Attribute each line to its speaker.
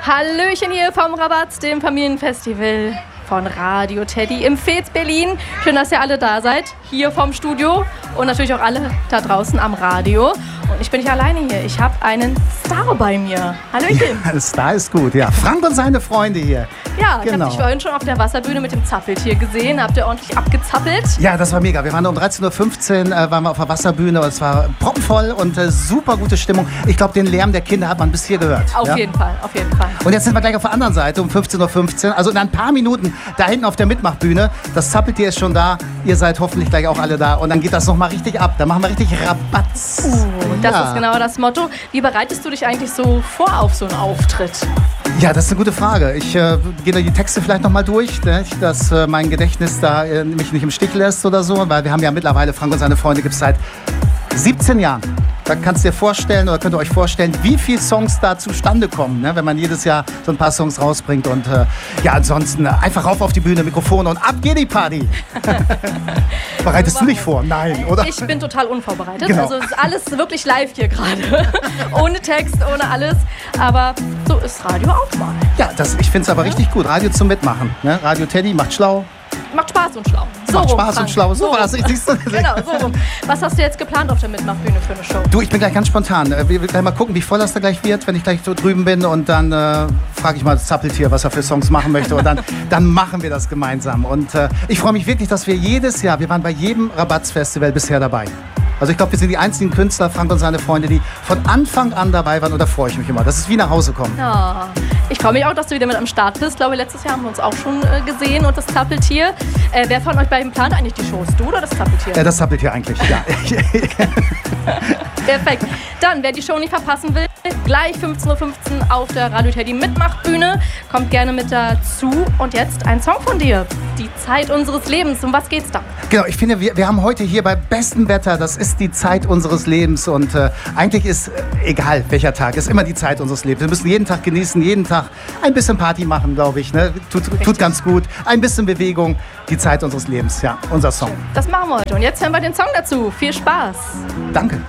Speaker 1: Hallöchen hier vom Rabatz, dem Familienfestival von Radio Teddy im Fez Berlin. Schön, dass ihr alle da seid, hier vom Studio und natürlich auch alle da draußen am Radio. Und ich bin nicht alleine hier, ich habe einen Star bei mir. Hallöchen.
Speaker 2: Ja, Star ist gut, ja. Frank und seine Freunde hier.
Speaker 1: Ja, ich
Speaker 2: genau.
Speaker 1: habe dich vorhin schon auf der Wasserbühne mit dem Zappeltier gesehen. Habt ihr ordentlich abgezappelt?
Speaker 2: Ja, das war mega. Wir waren um 13.15 Uhr waren wir auf der Wasserbühne und es war proppenvoll und super gute Stimmung. Ich glaube, den Lärm der Kinder hat man bis hier gehört.
Speaker 1: Auf jeden Fall, auf jeden Fall.
Speaker 2: Und jetzt sind wir gleich auf der anderen Seite um 15.15 Uhr. Also in ein paar Minuten da hinten auf der Mitmachbühne. Das Zappeltier ist schon da. Ihr seid hoffentlich gleich auch alle da. Und dann geht das nochmal richtig ab. Da machen wir richtig Rabatz.
Speaker 1: Das ist genau das Motto. Wie bereitest du dich eigentlich so vor auf so einen Auftritt?
Speaker 2: Ja, das ist eine gute Frage. Ich gehe da die Texte vielleicht nochmal durch, ne? Dass mein Gedächtnis da mich nicht im Stich lässt oder so. Weil wir haben ja mittlerweile, Frank und seine Freunde gibt es seit 17 Jahren. Da kannst du dir vorstellen oder könnt ihr euch vorstellen, wie viele Songs da zustande kommen, ne? Wenn man jedes Jahr so ein paar Songs rausbringt. Und ja, ansonsten einfach rauf auf die Bühne, Mikrofone und ab geht die Party. Bereitest du dich vor? Nein, oder?
Speaker 1: Ich bin total unvorbereitet.
Speaker 2: Genau.
Speaker 1: Also es ist alles wirklich live hier gerade. Ohne Text, ohne alles. Aber so ist Radio auch mal.
Speaker 2: Ja, ich finde es aber richtig gut. Radio zum Mitmachen. Ne? Radio Teddy macht schlau.
Speaker 1: Macht Spaß und schlau. So
Speaker 2: Macht
Speaker 1: rum,
Speaker 2: Spaß
Speaker 1: Frank.
Speaker 2: und schlau. So war's.
Speaker 1: Genau, so rum. Was hast du jetzt geplant auf der Mitmachbühne für eine Show?
Speaker 2: Du, ich bin gleich ganz spontan. Wir gleich mal gucken, wie voll das da gleich wird, wenn ich gleich so drüben bin. Und dann frage ich mal das Zappeltier, was er für Songs machen möchte. Und dann machen wir das gemeinsam. Und ich freue mich wirklich, dass wir jedes Jahr, wir waren bei jedem Rabatz-Festival bisher dabei. Also ich glaube, wir sind die einzigen Künstler, Frank und seine Freunde, die von Anfang an dabei waren. Und da freue ich mich immer. Das ist wie nach Hause kommen.
Speaker 1: Ja, ich freue mich auch, dass du wieder mit am Start bist. Ich glaube, letztes Jahr haben wir uns auch schon gesehen und das Zappeltier. Wer von euch beiden plant eigentlich die Shows? Du oder das Zappeltier?
Speaker 2: Ja, das Zappeltier eigentlich, ja.
Speaker 1: Perfekt. Dann, wer die Show nicht verpassen will, gleich 15.15 Uhr auf der Radio Teddy Mitmachbühne. Kommt gerne mit dazu. Und jetzt ein Song von dir. Die Zeit unseres Lebens. Um was geht's da?
Speaker 2: Genau, ich finde, wir haben heute hier bei bestem Wetter, das ist die Zeit unseres Lebens. Und eigentlich ist, egal welcher Tag, ist immer die Zeit unseres Lebens. Wir müssen jeden Tag genießen, jeden Tag ein bisschen Party machen, glaube ich. Ne? Tut ganz gut. Ein bisschen Bewegung. Die Zeit unseres Lebens, ja, unser Song.
Speaker 1: Das machen wir heute. Und jetzt hören wir den Song dazu. Viel Spaß.
Speaker 2: Danke.